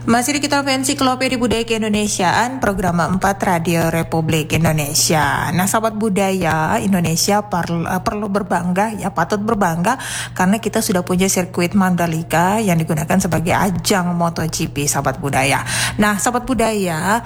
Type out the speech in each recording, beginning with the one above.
Masih di kita Ensiklopedia Budaya Keindonesiaan, program 4 Radio Republik Indonesia. Nah, sahabat budaya Indonesia perlu berbangga, ya patut berbangga karena kita sudah punya sirkuit Mandalika yang digunakan sebagai ajang MotoGP, sahabat budaya. Nah, sahabat budaya,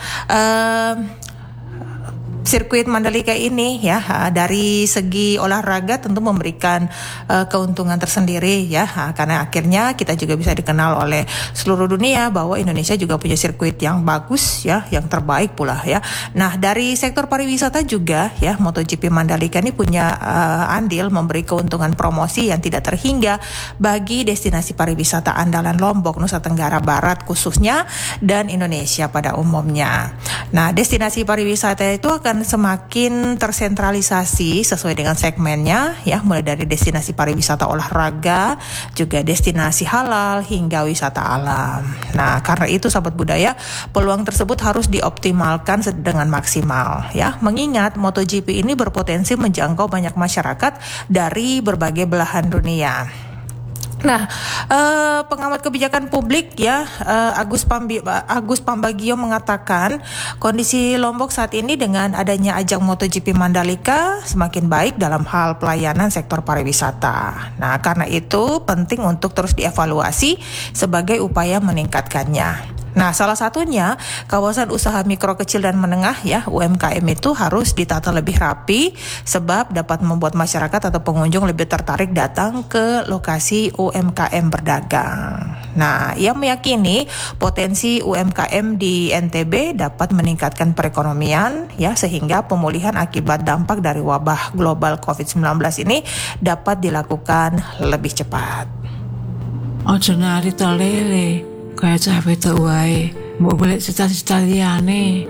sirkuit Mandalika ini ya dari segi olahraga tentu memberikan keuntungan tersendiri ya, karena akhirnya kita juga bisa dikenal oleh seluruh dunia bahwa Indonesia juga punya sirkuit yang bagus ya, yang terbaik pula ya. Nah, dari sektor pariwisata juga ya, MotoGP Mandalika ini punya andil memberi keuntungan promosi yang tidak terhingga bagi destinasi pariwisata andalan Lombok, Nusa Tenggara Barat khususnya, dan Indonesia pada umumnya. Nah, destinasi pariwisata itu akan semakin tersentralisasi sesuai dengan segmennya ya, mulai dari destinasi pariwisata olahraga, juga destinasi halal hingga wisata alam. Nah, karena itu sahabat budaya, peluang tersebut harus dioptimalkan dengan maksimal ya, mengingat MotoGP ini berpotensi menjangkau banyak masyarakat dari berbagai belahan dunia. Nah, pengamat kebijakan publik ya, Agus Pambagio mengatakan kondisi Lombok saat ini dengan adanya ajang MotoGP Mandalika semakin baik dalam hal pelayanan sektor pariwisata. Nah, karena itu penting untuk terus dievaluasi sebagai upaya meningkatkannya. Nah, salah satunya kawasan usaha mikro, kecil dan menengah ya, UMKM itu harus ditata lebih rapi sebab dapat membuat masyarakat atau pengunjung lebih tertarik datang ke lokasi UMKM berdagang. Nah, ia meyakini potensi UMKM di NTB dapat meningkatkan perekonomian ya, sehingga pemulihan akibat dampak dari wabah global COVID-19 ini dapat dilakukan lebih cepat. Ojo nari tolele, kayak cabe tak wae, mau boleh cita-cita liane.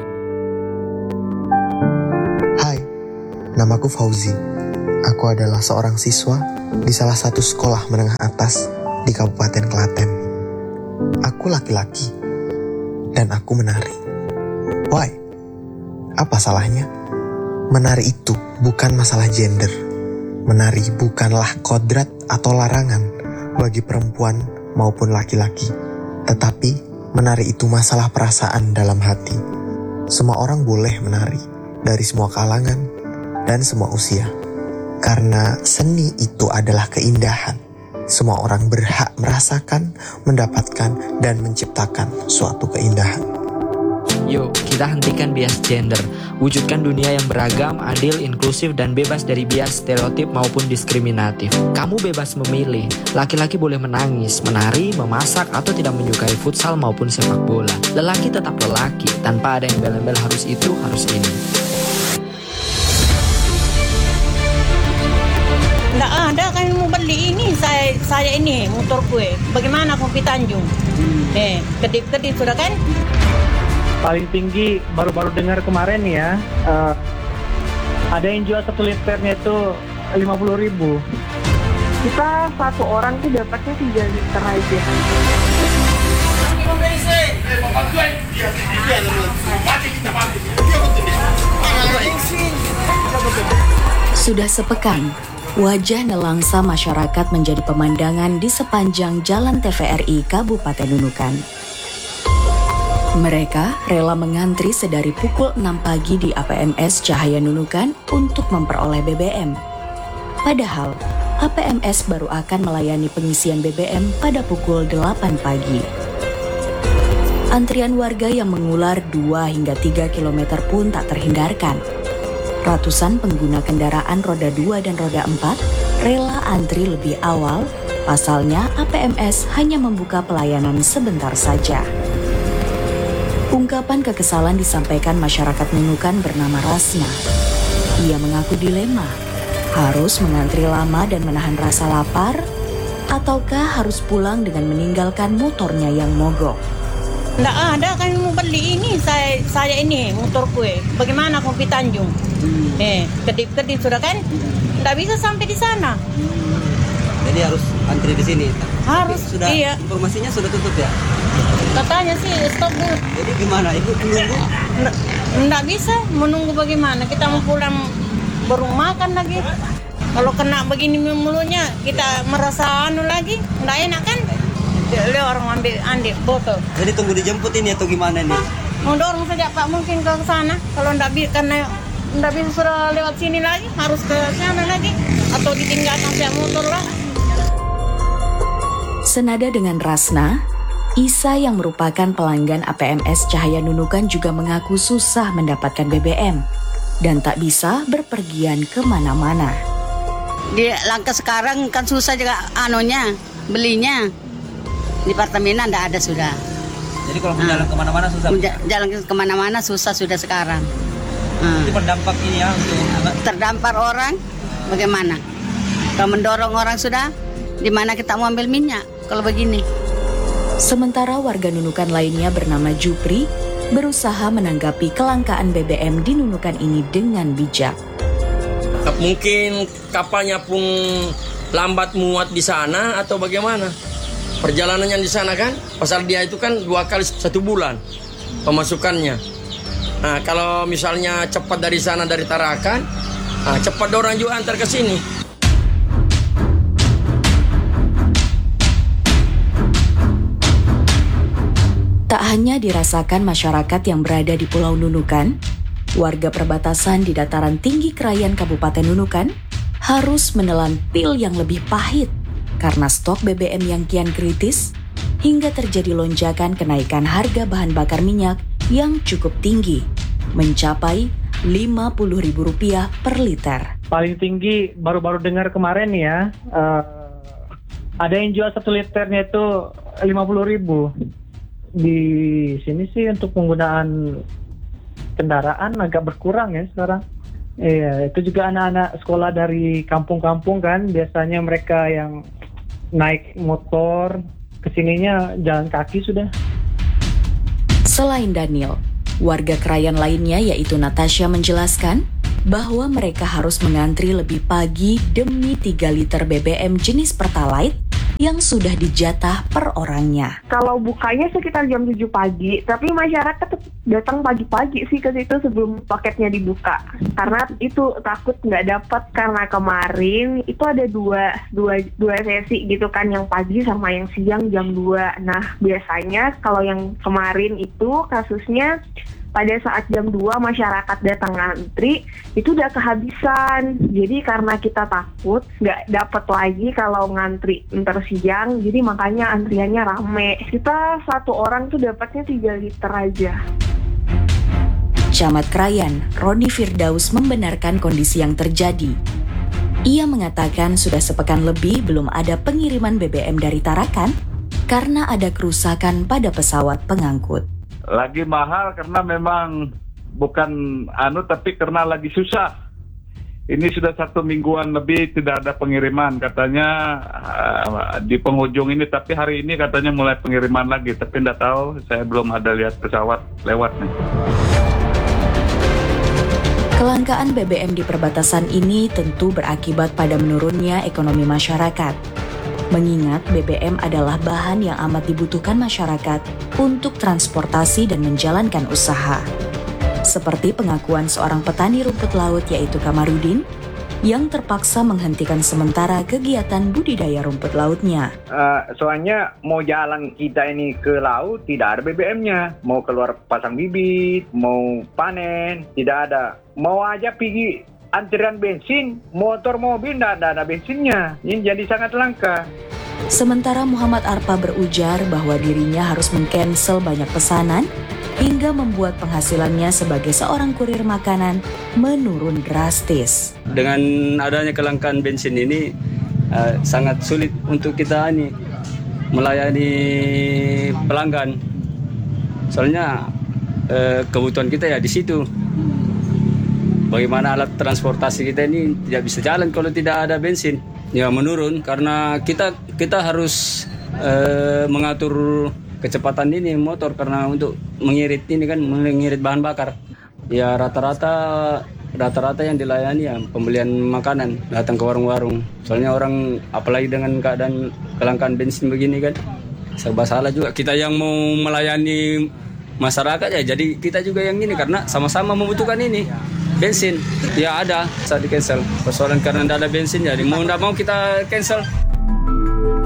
Hai, namaku Fauzi. Aku adalah seorang siswa di salah satu sekolah menengah atas di Kabupaten Klaten. Aku laki-laki dan aku menari. Why? Apa salahnya? Menari itu bukan masalah gender. Menari bukanlah kodrat atau larangan bagi perempuan maupun laki-laki. Tetapi menari itu masalah perasaan dalam hati. Semua orang boleh menari, dari semua kalangan dan semua usia. Karena seni itu adalah keindahan. Semua orang berhak merasakan, mendapatkan, dan menciptakan suatu keindahan. Yuk, kita hentikan bias gender. Wujudkan dunia yang beragam, adil, inklusif, dan bebas dari bias stereotip maupun diskriminatif. Kamu bebas memilih. Laki-laki boleh menangis, menari, memasak, atau tidak menyukai futsal maupun sepak bola. Lelaki tetap lelaki, tanpa ada yang embel-embel harus itu, harus ini. Nggak ada kan mau beli ini, saya ini motor gue. Bagaimana Kopi Tanjung? Kedip-kedip sudah kan? Paling tinggi baru-baru dengar kemarin ya, ada yang jual 1 liternya itu 50.000. Kita satu orang tuh dapatnya 3 liter aja. Sudah sepekan, wajah nelangsa masyarakat menjadi pemandangan di sepanjang Jalan TVRI Kabupaten Nunukan. Mereka rela mengantri sedari pukul 6 pagi di APMS Cahaya Nunukan untuk memperoleh BBM. Padahal, APMS baru akan melayani pengisian BBM pada pukul 8 pagi. Antrian warga yang mengular 2 hingga 3 km pun tak terhindarkan. Ratusan pengguna kendaraan roda 2 dan roda 4 rela antri lebih awal, pasalnya APMS hanya membuka pelayanan sebentar saja. Ungkapan kekesalan disampaikan masyarakat Nunukan bernama Rasna. Ia mengaku dilema, harus mengantri lama dan menahan rasa lapar, ataukah harus pulang dengan meninggalkan motornya yang mogok. Nggak ada kan mau beli ini, saya ini motor gue. Bagaimana Kopi Tanjung? Kedip-kedip sudah kan? Nggak bisa sampai di sana. Jadi harus antri di sini. Harus, sudah, iya. Informasinya sudah tutup ya? Katanya sih stop dulu. Jadi gimana? Ibu menunggu? Nggak bisa menunggu bagaimana? Kita mau pulang baru makan lagi. Kalau kena begini mulutnya, kita merasa lagi, nggak enak kan? Dia orang ambil botol. Jadi tunggu dijemput ini atau gimana nih? Mau dorong saja Pak, mungkin ke sana. Kalau karena nggak bisa sudah lewat sini lagi, harus ke sana lagi atau ditinggalkan pihak motor lah. Senada dengan Rasna, Isa yang merupakan pelanggan APMS Cahaya Nunukan juga mengaku susah mendapatkan BBM dan tak bisa berpergian kemana-mana. Di langkah sekarang kan susah juga belinya. Di Pertamina enggak ada sudah. Jadi kalau jalan kemana-mana susah? Jalan kemana-mana susah sudah sekarang. Itu berdampak ini ya untuk terdampar orang, bagaimana? Kalau mendorong orang sudah, di mana kita mau ambil minyak kalau begini? Sementara warga Nunukan lainnya bernama Jupri berusaha menanggapi kelangkaan BBM di Nunukan ini dengan bijak. Mungkin kapalnya pun lambat muat di sana atau bagaimana? Perjalanannya di sana kan, pasal dia itu kan 2 kali 1 bulan pemasukannya. Nah, kalau misalnya cepat dari sana dari Tarakan, cepat orang juga antar ke sini. Tak hanya dirasakan masyarakat yang berada di Pulau Nunukan, warga perbatasan di dataran tinggi Krayan Kabupaten Nunukan harus menelan pil yang lebih pahit karena stok BBM yang kian kritis hingga terjadi lonjakan kenaikan harga bahan bakar minyak yang cukup tinggi, mencapai Rp50.000 per liter. Paling tinggi baru-baru dengar kemarin ya, ada yang jual 1 liternya itu 50.000. Di sini sih untuk penggunaan kendaraan agak berkurang ya sekarang. Iya, itu juga anak-anak sekolah dari kampung-kampung kan, biasanya mereka yang naik motor, kesininya jalan kaki sudah. Selain Daniel, warga Krayan lainnya yaitu Natasha menjelaskan bahwa mereka harus mengantri lebih pagi demi 3 liter BBM jenis Pertalite yang sudah dijatah per orangnya. Kalau bukanya sekitar jam 7 pagi, tapi masyarakat tetap datang pagi-pagi sih ke situ sebelum paketnya dibuka. Karena itu takut nggak dapat, karena kemarin itu ada dua sesi gitu kan, yang pagi sama yang siang jam 2. Nah, biasanya kalau yang kemarin itu kasusnya pada saat jam 2 masyarakat datang ngantri, itu udah kehabisan. Jadi karena kita takut nggak dapat lagi kalau ngantri ntar siang, jadi makanya antriannya rame. Kita 1 orang tuh dapatnya 3 liter aja. Camat Krayan, Roni Firdaus membenarkan kondisi yang terjadi. Ia mengatakan sudah sepekan lebih belum ada pengiriman BBM dari Tarakan karena ada kerusakan pada pesawat pengangkut. Lagi mahal karena memang bukan tapi karena lagi susah. Ini sudah 1 mingguan lebih tidak ada pengiriman katanya di penghujung ini, tapi hari ini katanya mulai pengiriman lagi, tapi tidak tahu, saya belum ada lihat pesawat lewat nih. Kelangkaan BBM di perbatasan ini tentu berakibat pada menurunnya ekonomi masyarakat. Mengingat BBM adalah bahan yang amat dibutuhkan masyarakat untuk transportasi dan menjalankan usaha. Seperti pengakuan seorang petani rumput laut yaitu Kamarudin, yang terpaksa menghentikan sementara kegiatan budidaya rumput lautnya. Soalnya mau jalan kita ini ke laut tidak ada BBM-nya. Mau keluar pasang bibit, mau panen, tidak ada. Mau aja pergi antrian bensin, motor mobil tidak ada bensinnya. Ini jadi sangat langka. Sementara Muhammad Arpa berujar bahwa dirinya harus mengcancel banyak pesanan hingga membuat penghasilannya sebagai seorang kurir makanan menurun drastis. Dengan adanya kelangkaan bensin ini sangat sulit untuk kita melayani pelanggan. Soalnya kebutuhan kita ya di situ. Bagaimana alat transportasi kita ini tidak bisa jalan kalau tidak ada bensin. Ya menurun karena kita harus mengatur kecepatan ini motor karena untuk mengirit bahan bakar. Ya rata-rata yang dilayani ya pembelian makanan, datang ke warung-warung. Soalnya orang apalagi dengan keadaan kelangkaan bensin begini kan serba salah juga. Kita yang mau melayani masyarakat ya jadi kita juga yang ini karena sama-sama membutuhkan ini. Bensin, ya ada, saat di cancel. Persoalan karena tidak ada bensin, jadi mau tidak mau kita cancel.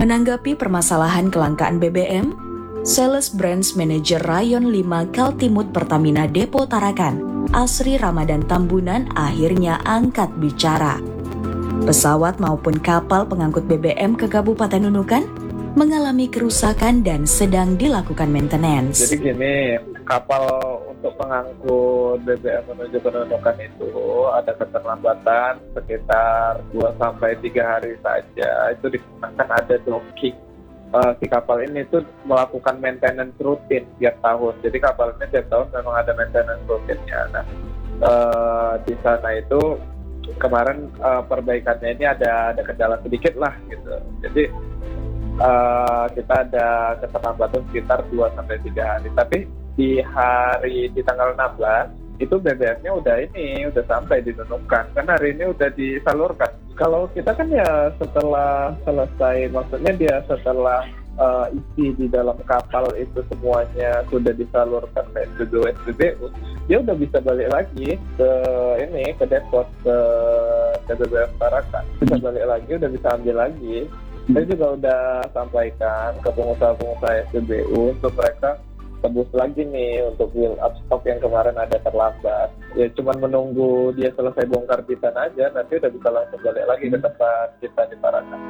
Menanggapi permasalahan kelangkaan BBM, Sales Branch Manager Rayon 5 Kaltimut Pertamina Depo Tarakan, Asri Ramadan Tambunan akhirnya angkat bicara. Pesawat maupun kapal pengangkut BBM ke Kabupaten Nunukan mengalami kerusakan dan sedang dilakukan maintenance. Jadi gini, kapal untuk pengangkut BBM menuju ke Nunukan itu ada keterlambatan sekitar 2-3 hari saja. Itu dikarenakan ada docking. Si kapal ini tuh melakukan maintenance rutin tiap tahun. Jadi kapal ini tiap tahun memang ada maintenance rutinnya. Nah, di sana itu kemarin perbaikannya ini ada kendala sedikit lah gitu. Jadi kita ada keterlambatan sekitar 2-3 hari. Tapi di tanggal 16 itu BBM-nya udah sampai di Nunukan. Kan hari ini udah disalurkan. Kalau kita kan ya setelah selesai, maksudnya dia setelah isi di dalam kapal itu semuanya sudah disalurkan ke SPBU, dia udah bisa balik lagi ke depot ke BBM Tarakan. Bisa balik lagi, udah bisa ambil lagi. Saya juga udah sampaikan ke pengusaha-pengusaha SPBU untuk mereka tebus lagi nih untuk build up stok yang kemarin ada terlambat. Ya cuman menunggu dia selesai bongkar pisan aja, nanti udah bisa langsung balik lagi ke tempat kita di Tarakan.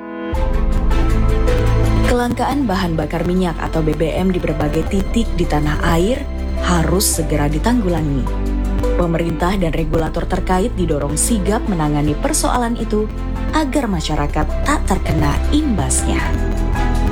Kelangkaan bahan bakar minyak atau BBM di berbagai titik di tanah air harus segera ditanggulangi. Pemerintah dan regulator terkait didorong sigap menangani persoalan itu agar masyarakat tak terkena imbasnya.